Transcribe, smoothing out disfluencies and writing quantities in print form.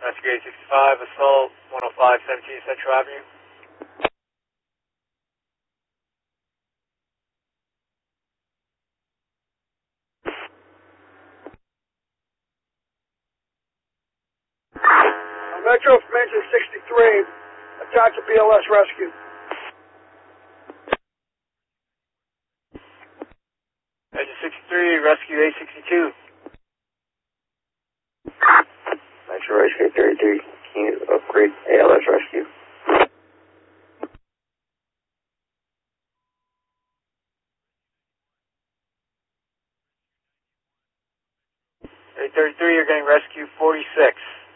Rescue 865, assault 10517 Central Avenue. Metro from engine 63, attack to BLS rescue. Engine 63, rescue 862. Metro rescue 33, can you upgrade ALS rescue? 833, you're getting rescue 46.